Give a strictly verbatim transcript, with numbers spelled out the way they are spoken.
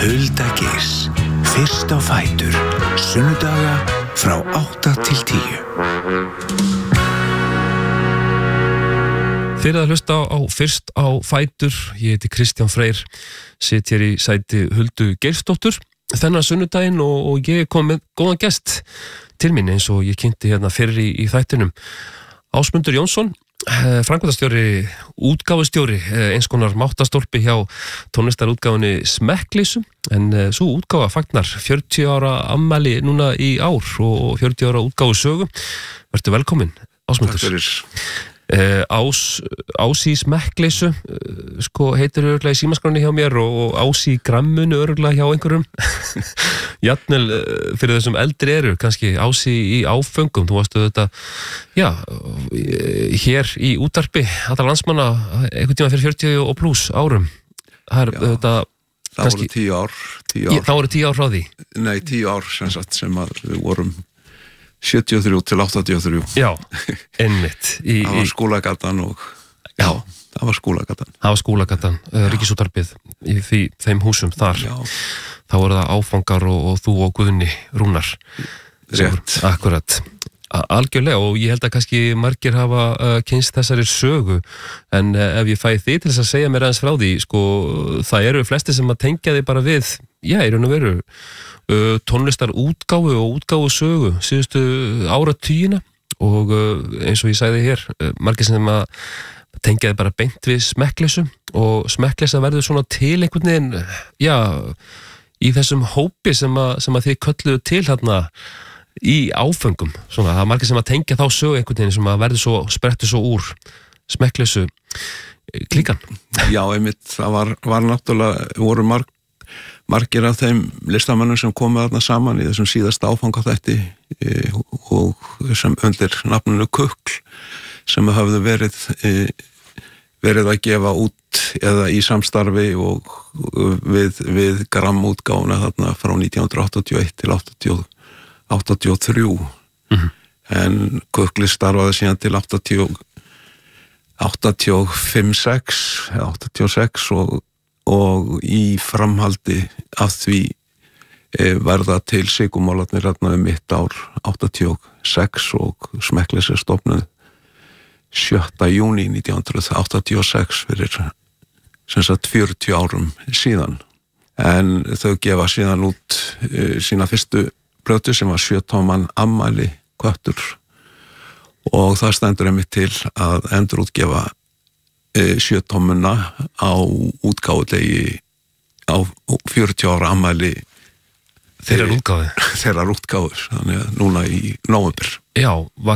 Hulda Geirs, fyrst á fætur, sunnudaga frá átta til tíu. Þið eruð að hlusta á fyrst á fætur, ég heiti Kristján Freyr, sit hér í sæti Huldu Geirsdóttur þennan sunnudaginn og, og ég kom með góðan gest til mín eins og ég kynnti hérna fyrir í, í þættinum. Ásmundur Jónsson, framkvæmdastjóri, útgáfustjóri, eins konar máttastólpi hjá tónlistarútgáfunni Smekkleysu, en sú útgáfa fagnar fjörutíu ára afmæli núna í ár og fjörutíu ára útgáfusögu. Vertu velkominn, Ásmundur. Takk fyrir. Uh, ás, Ási í Smekkleysu uh, sko heitir örugglega í símaskráni hjá mér og, og Ási í grammunu örugglega hjá einhverjum jafnvel uh, fyrir þessum eldri eru kannski Ási í áföngum, þú varstu þetta já, uh, hér í útvarpi allra landsmanna einhvern tíma fyrir fjörutíu og pluss árum það er já, þetta það kannski, voru tíu ár, tíu ár. Ég, það voru tíu ár frá því nei, tíu ár sem sagt sem að við vorum sjötíu og þrjú til áttatíu og þrjú. Já, einmitt. Í, það var Skúlagatan og... Já, það var Skúlagatan. Það var Skúlagatan, uh, Ríkisútvarpið í því, þeim húsum þar. Já. Þá voru það áfangar og, og þú og Guðni Rúnar. Rétt. Akkurat. Algjörlega og ég held að kannski margir hafa uh, kynst þessari sögu en uh, ef ég fæ þið til þess að segja mér aðeins frá því, sko, það eru flesti sem að tengja þið bara við, já, í raun og veru Uh, tónlistar útgáfu og útgáfu sögu síðustu áratugina og uh, eins og ég sagði hér uh, margir sem að tengjaði bara beint við Smekkleysu og Smekkleysa verður svona til einhvern veginn já, í þessum hópi sem að, sem að þið kölluðu til hérna í áföngum svona, það er margir sem að tengja þá sögu einhvern veginn sem að verður svo, sprettur svo úr Smekkleysu klíkan. Já, einmitt, það var, var náttúrulega, voru marg margir af þeim listamannum sem komu þarna saman í þessum síðasta áfangaþætti e, og sem undir nafninu Kukl sem hafðu verið e, verið að gefa út eða í samstarfi og við, við grammútgáfuna þarna frá nítján hundruð áttatíu og eitt til áttatíu og þrjú mm-hmm. en Kukli starfaði síðan til áttatíu og fimm sex áttatíu og sex og og í framhaldi af því e, verða til Sigurmálarnir hérna um mitt ár áttatíu og sex og Smekkleysa stofnuð sjötta júní nítján hundruð áttatíu og sex fyrir sem sagt fjörutíu árum síðan en þau gefa síðan út e, sína fyrstu plötu sem var sjö tóman afmæli köttur og það stendur einmitt til að endurútgefa sjötómuna á útgáfulegi á fjörutíu ára afmæli þeirra útgáfu þeirra útgáfur, þannig að núna í nóvember. Já, var